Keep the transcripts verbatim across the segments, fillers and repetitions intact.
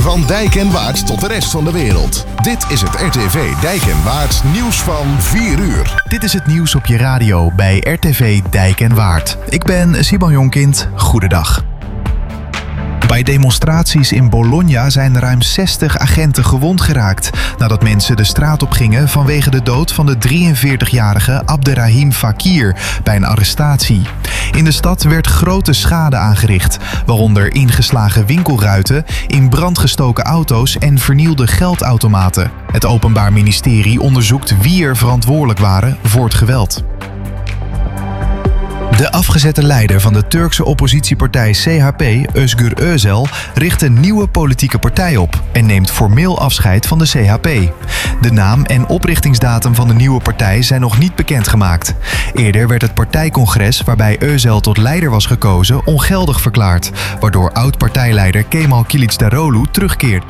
Van Dijk en Waard tot de rest van de wereld. Dit is het R T V Dijk en Waard nieuws van vier uur. Dit is het nieuws op je radio bij R T V Dijk en Waard. Ik ben Simon Jonkind. Goedendag. Bij demonstraties in Bologna zijn ruim zestig agenten gewond geraakt nadat mensen de straat op gingen vanwege de dood van de drieënveertigjarige Abderrahim Fakir bij een arrestatie. In de stad werd grote schade aangericht, waaronder ingeslagen winkelruiten, in brand gestoken auto's en vernielde geldautomaten. Het Openbaar Ministerie onderzoekt wie er verantwoordelijk waren voor het geweld. De afgezette leider van de Turkse oppositiepartij C H P, Özgür Özel, richt een nieuwe politieke partij op en neemt formeel afscheid van de C H P. De naam en oprichtingsdatum van de nieuwe partij zijn nog niet bekendgemaakt. Eerder werd het partijcongres waarbij Özel tot leider was gekozen ongeldig verklaard, waardoor oud-partijleider Kemal Kılıçdaroğlu terugkeert.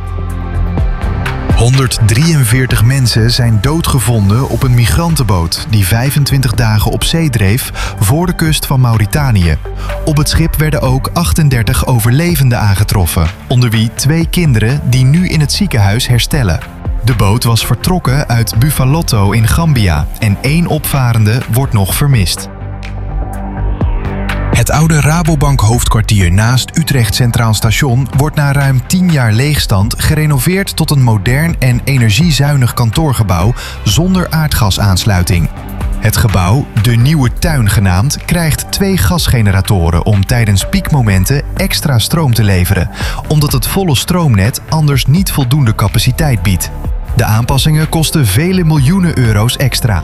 honderddrieënveertig mensen zijn doodgevonden op een migrantenboot die vijfentwintig dagen op zee dreef voor de kust van Mauritanië. Op het schip werden ook achtendertig overlevenden aangetroffen, onder wie twee kinderen die nu in het ziekenhuis herstellen. De boot was vertrokken uit Bufalotto in Gambia en één opvarende wordt nog vermist. Het oude Rabobank-hoofdkwartier naast Utrecht Centraal Station wordt na ruim tien jaar leegstand gerenoveerd tot een modern en energiezuinig kantoorgebouw zonder aardgasaansluiting. Het gebouw, de Nieuwe Tuin genaamd, krijgt twee gasgeneratoren om tijdens piekmomenten extra stroom te leveren, omdat het volle stroomnet anders niet voldoende capaciteit biedt. De aanpassingen kosten vele miljoenen euro's extra.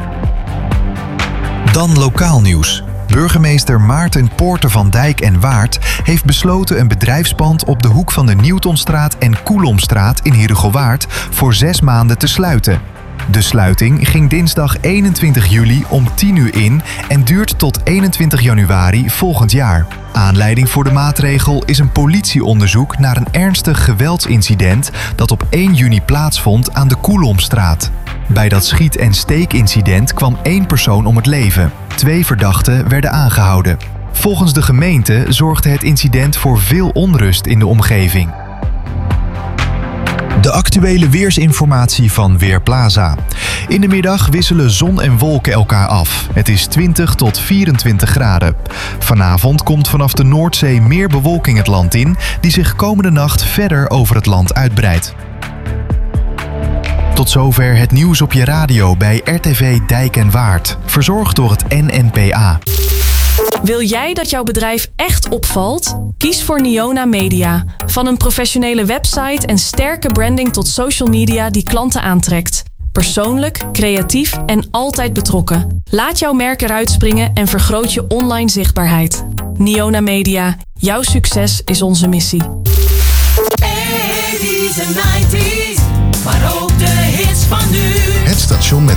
Dan lokaal nieuws. Burgemeester Maarten Poorter van Dijk en Waard heeft besloten een bedrijfspand op de hoek van de Newtonstraat en Coulomstraat in Herugewaard voor zes maanden te sluiten. De sluiting ging dinsdag eenentwintig juli om tien uur in en duurt tot eenentwintig januari volgend jaar. Aanleiding voor de maatregel is een politieonderzoek naar een ernstig geweldsincident dat op één juni plaatsvond aan de Coulomstraat. Bij dat schiet- en steekincident kwam één persoon om het leven. Twee verdachten werden aangehouden. Volgens de gemeente zorgde het incident voor veel onrust in de omgeving. De actuele weersinformatie van Weerplaza. In de middag wisselen zon en wolken elkaar af. Het is twintig tot vierentwintig graden. Vanavond komt vanaf de Noordzee meer bewolking het land in, die zich komende nacht verder over het land uitbreidt. Tot zover het nieuws op je radio bij R T V Dijk en Waard. Verzorgd door het N N P A. Wil jij dat jouw bedrijf echt opvalt? Kies voor Niona Media. Van een professionele website en sterke branding tot social media die klanten aantrekt. Persoonlijk, creatief en altijd betrokken. Laat jouw merk eruit springen en vergroot je online zichtbaarheid. Niona Media. Jouw succes is onze missie. eighties en nineties, maar ook de hits van nu. Het station met